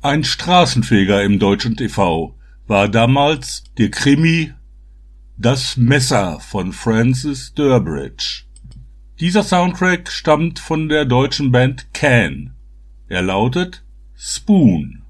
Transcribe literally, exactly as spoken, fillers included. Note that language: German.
Ein Straßenfeger im deutschen T V war damals der Krimi Das Messer von Francis Durbridge. Dieser Soundtrack stammt von der deutschen Band Can. Er lautet Spoon.